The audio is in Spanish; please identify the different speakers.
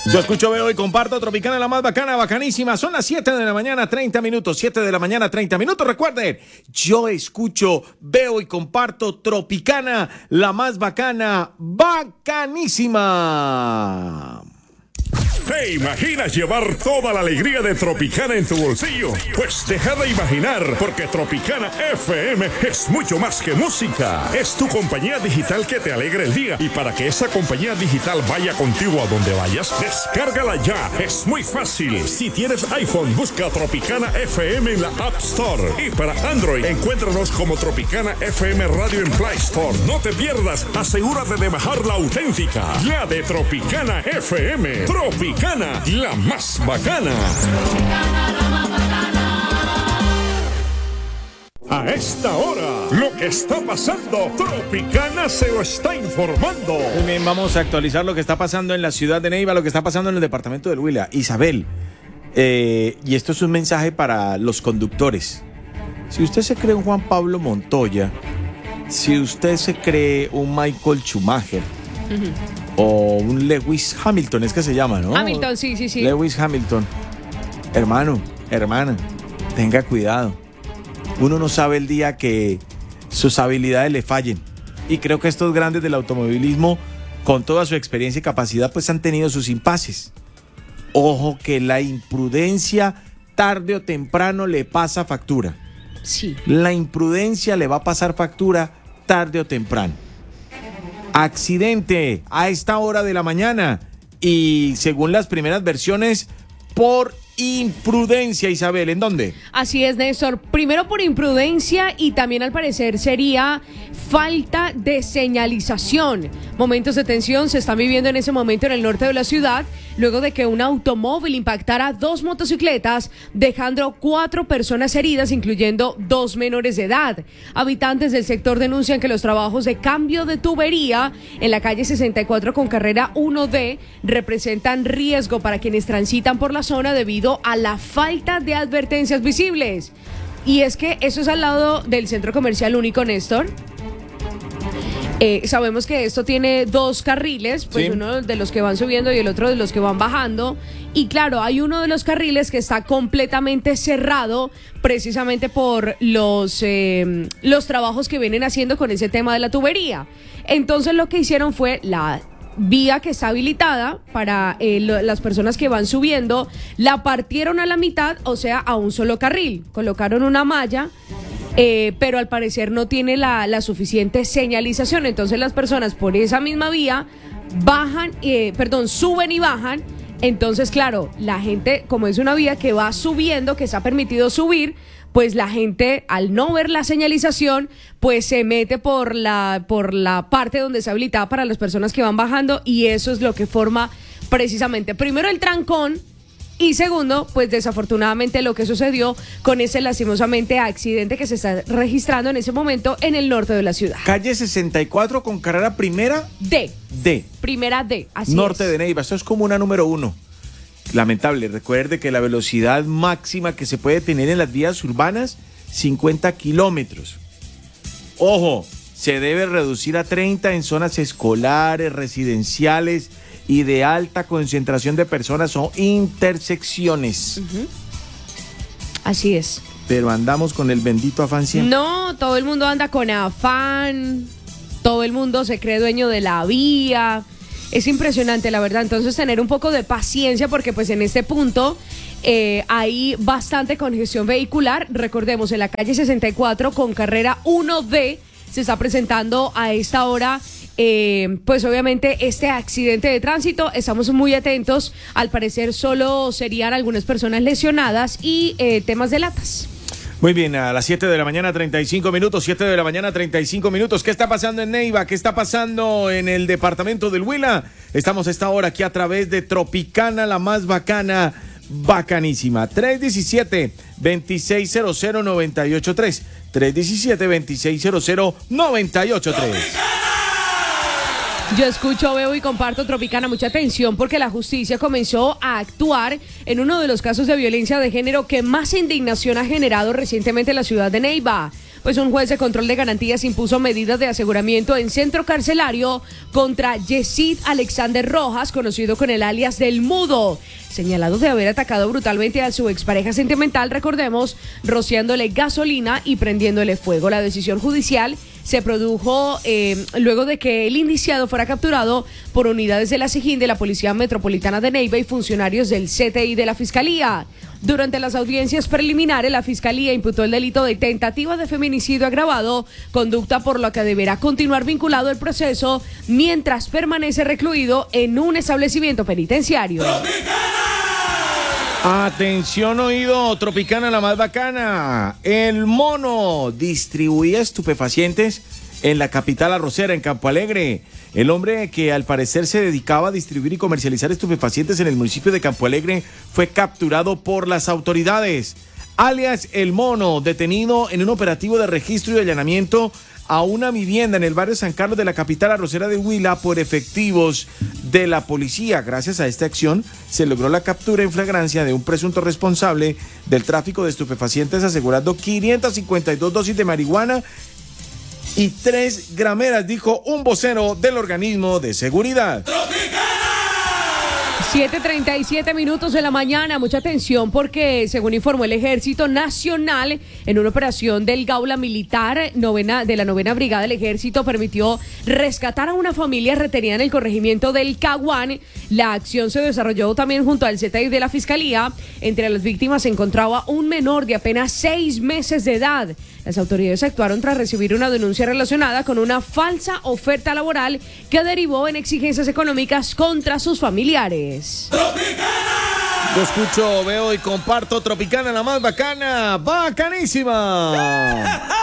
Speaker 1: Yo escucho, veo y comparto Tropicana, la más bacana, bacanísima. Son las 7 de la mañana, 30 minutos. 7 de la mañana, 30 minutos. Recuerden, yo escucho, veo y comparto Tropicana, la más bacana, bacanísima.
Speaker 2: ¿Te imaginas llevar toda la alegría de Tropicana en tu bolsillo? Pues deja de imaginar, porque Tropicana FM es mucho más que música. Es tu compañía digital que te alegra el día. Y para que esa compañía digital vaya contigo a donde vayas, descárgala ya. Es muy fácil. Si tienes iPhone, busca Tropicana FM en la App Store. Y para Android, encuéntranos como Tropicana FM Radio en Play Store. No te pierdas, asegúrate de bajar la auténtica, la de Tropicana FM. Tropicana, la más bacana. A esta hora, lo que está pasando, Tropicana se lo está informando.
Speaker 1: Muy bien, vamos a actualizar lo que está pasando en la ciudad de Neiva, lo que está pasando en el departamento del Huila. Isabel, y esto es un mensaje para los conductores. Si usted se cree un Juan Pablo Montoya, si usted se cree un Michael Schumacher, o un Lewis Hamilton, es que se llama, ¿no?
Speaker 3: Hamilton, sí.
Speaker 1: Lewis Hamilton. Hermano, hermana, tenga cuidado. Uno no sabe el día que sus habilidades le fallen. Y creo que estos grandes del automovilismo, con toda su experiencia y capacidad, pues han tenido sus impases. Ojo que la imprudencia, tarde o temprano, le pasa factura.
Speaker 3: Sí.
Speaker 1: La imprudencia le va a pasar factura tarde o temprano. Accidente a esta hora de la mañana y según las primeras versiones por imprudencia, Isabel, ¿en dónde?
Speaker 3: Así es, Néstor. Primero por imprudencia y también al parecer sería falta de señalización. Momentos de tensión se están viviendo en ese momento en el norte de la ciudad, luego de que un automóvil impactara 2 motocicletas, dejando 4 personas heridas, incluyendo 2 menores de edad. Habitantes del sector denuncian que los trabajos de cambio de tubería en la calle 64 con carrera 1D representan riesgo para quienes transitan por la zona debido a la falta de advertencias visibles. Y es que eso es al lado del centro comercial único, Néstor. Sabemos que esto tiene 2 carriles, pues sí. Uno de los que van subiendo y el otro de los que van bajando. Y claro, hay uno de los carriles que está completamente cerrado precisamente por los trabajos que vienen haciendo con ese tema de la tubería. Entonces lo que hicieron fue la vía que está habilitada para las personas que van subiendo, la partieron a la mitad, o sea, a un solo carril. Colocaron una malla, pero al parecer no tiene la suficiente señalización. Entonces las personas por esa misma vía suben y bajan. Entonces, claro, la gente, como es una vía que va subiendo, que está permitido subir, pues la gente, al no ver la señalización, pues se mete por la parte donde está habilitada para las personas que van bajando, y eso es lo que forma precisamente, primero, el trancón, y segundo, pues desafortunadamente lo que sucedió con ese lastimosamente accidente que se está registrando en ese momento en el norte de la ciudad.
Speaker 1: Calle 64 con carrera primera
Speaker 3: D. Primera D, así
Speaker 1: norte
Speaker 3: es.
Speaker 1: de Neiva, esto es como una número 1. Lamentable, recuerde que la velocidad máxima que se puede tener en las vías urbanas, 50 kilómetros. Ojo, se debe reducir a 30 en zonas escolares, residenciales y de alta concentración de personas o intersecciones.
Speaker 3: Uh-huh. Así es.
Speaker 1: Pero andamos con el bendito afán siempre.
Speaker 3: No, todo el mundo anda con afán, todo el mundo se cree dueño de la vía. Es impresionante, la verdad. Entonces, tener un poco de paciencia, porque pues en este punto hay bastante congestión vehicular. Recordemos, en la calle 64 con carrera 1D se está presentando a esta hora, pues obviamente este accidente de tránsito. Estamos muy atentos. Al parecer solo serían algunas personas lesionadas y temas de latas.
Speaker 1: Muy bien, a las 7 de la mañana, 35 minutos, 7 de la mañana, 35 minutos. ¿Qué está pasando en Neiva? ¿Qué está pasando en el departamento del Huila? Estamos a esta hora aquí a través de Tropicana, la más bacana, bacanísima. 317-2600-983. 317-2600-983.
Speaker 3: Yo escucho, veo y comparto Tropicana. Mucha atención, porque la justicia comenzó a actuar en uno de los casos de violencia de género que más indignación ha generado recientemente en la ciudad de Neiva. pues un juez de control de garantías impuso medidas de aseguramiento en centro carcelario contra Yesid Alexander Rojas, conocido con el alias del Mudo, señalado de haber atacado brutalmente a su expareja sentimental, recordemos, rociándole gasolina y prendiéndole fuego. La decisión judicial se produjo luego de que el indiciado fuera capturado por unidades de la SIJIN, de la Policía Metropolitana de Neiva y funcionarios del CTI de la Fiscalía. Durante las audiencias preliminares, la Fiscalía imputó el delito de tentativa de feminicidio agravado, conducta por la que deberá continuar vinculado el proceso mientras permanece recluido en un establecimiento penitenciario.
Speaker 1: Atención oído, Tropicana la más bacana. El Mono distribuía estupefacientes en la capital arrocera, en Campo Alegre. El hombre que al parecer se dedicaba a distribuir y comercializar estupefacientes en el municipio de Campo Alegre fue capturado por las autoridades. Alias El Mono, detenido en un operativo de registro y allanamiento a una vivienda en el barrio San Carlos de la capital arrocera de Huila por efectivos de la policía. Gracias a esta acción se logró la captura en flagrancia de un presunto responsable del tráfico de estupefacientes, asegurando 552 dosis de marihuana y 3 grameras, dijo un vocero del organismo de seguridad.
Speaker 3: 7:37 minutos de la mañana, mucha atención porque según informó el Ejército Nacional, en una operación del Gaula Militar de la 9ª Brigada del Ejército permitió rescatar a una familia retenida en el corregimiento del Caguán. La acción se desarrolló también junto al CTI de la Fiscalía. Entre las víctimas se encontraba un menor de apenas 6 meses de edad. Las autoridades actuaron tras recibir una denuncia relacionada con una falsa oferta laboral que derivó en exigencias económicas contra sus familiares.
Speaker 1: ¡Tropicana! Yo escucho, veo y comparto Tropicana la más bacana, bacanísima.